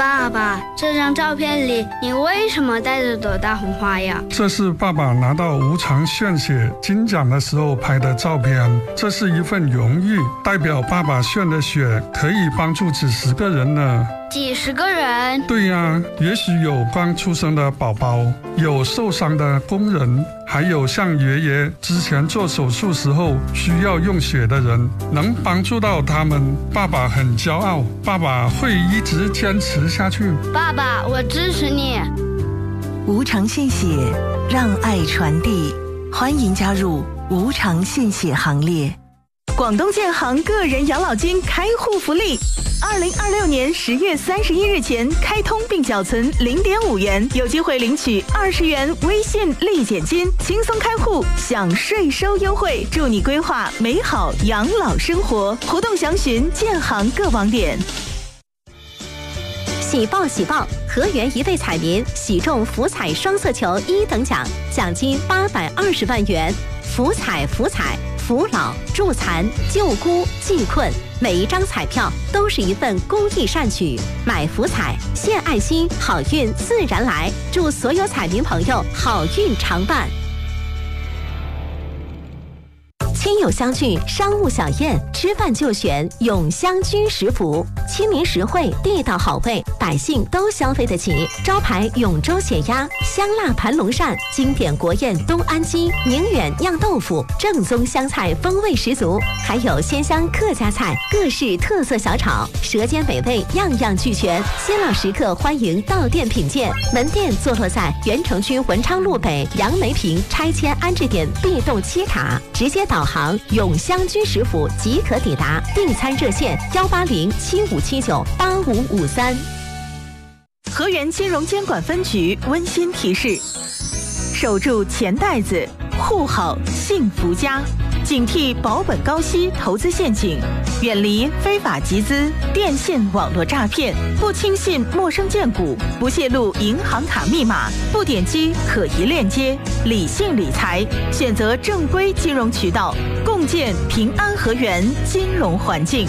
爸爸，这张照片里你为什么戴着朵大红花呀？ 这是爸爸拿到无偿献血金奖的时候拍的照片，这是一份荣誉，代表爸爸献的血可以帮助几十个人呢。 几十个人？ 对呀，也许有刚出生的宝宝，有受伤的工人，还有像爷爷之前做手术时候需要用血的人，能帮助到他们，爸爸很骄傲，爸爸会一直坚持下去。 爸爸，我支持你。 无偿献血，让爱传递，欢迎加入无偿献血行列。广东建行个人养老金开户福利，2026年10月31日前开通并缴存0.5元，有机会领取20元微信立减金，轻松开户享税收优惠，祝你规划美好养老生活。活动详询建行各网点。 喜报喜报！河源一位彩民喜中福彩双色球1等奖，奖金820万元。福彩福彩，扶老助残救孤济困，每一张彩票都是一份公益善举。买福彩献爱心，好运自然来。祝所有彩民朋友好运常伴。亲友相聚，商务小宴，吃饭就选永香居食府，亲民实惠，地道好味，百姓都消费得起。招牌永州血鸭、香辣盘龙鳝，经典国宴东安鸡、宁远酿豆腐，正宗湘菜风味十足，还有鲜香客家菜，各式特色小炒，舌尖美味样样俱全。新老食客欢迎到店品鉴，门店坐落在原城区文昌路北杨梅坪拆迁安置点 B 栋7卡，直接导航永香居食府即可抵达。订餐热线18075798553。 河源金融监管分局温馨提示：守住钱袋子，护好幸福家，警惕保本高息投资陷阱，远离非法集资、电信网络诈骗，不轻信陌生荐股，不泄露银行卡密码，不点击可疑链接，理性理财，选择正规金融渠道，共建平安河源金融环境。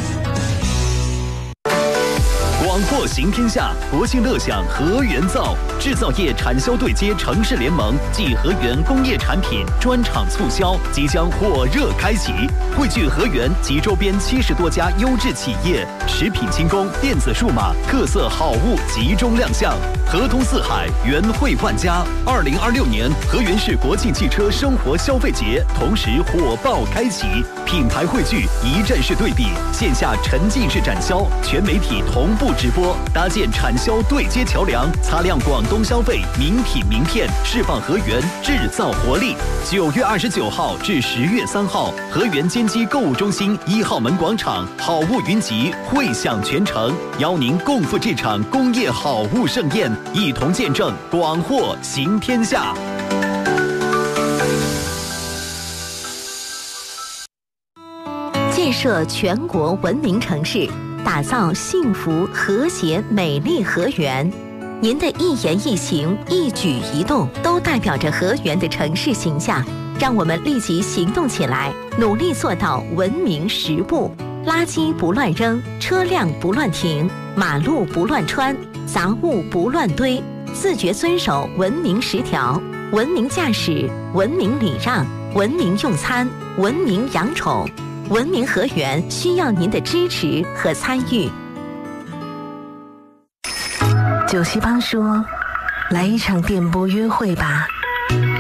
广货行天下，国庆乐享河源造，制造业产销对接城市联盟暨河源工业产品专场促销即将火热开启，汇聚河源及周边70多家优质企业，食品轻工、电子数码、特色好物集中亮相，河通四海，源汇万家。2026年河源市国庆汽车生活消费节同时火爆开启，品牌汇聚，一站式对比，线下沉浸式展销，全媒体同步直播，搭建产销对接桥梁，擦亮广东消费名品名片，释放河源制造活力。9月29号至10月3号，河源坚基购物中心1号门广场好物云集，汇享全城，邀您共赴这场工业好物盛宴，一同见证广货行天下。 建设全国文明城市，打造幸福和谐美丽河源。您的一言一行、一举一动都代表着河源的城市形象。让我们立即行动起来，努力做到文明10不：垃圾不乱扔，车辆不乱停，马路不乱穿，杂物不乱堆，自觉遵守文明10条，文明驾驶，文明礼让，文明用餐，文明养宠。文明河源需要您的支持和参与。 九西帮说，来一场电波约会吧。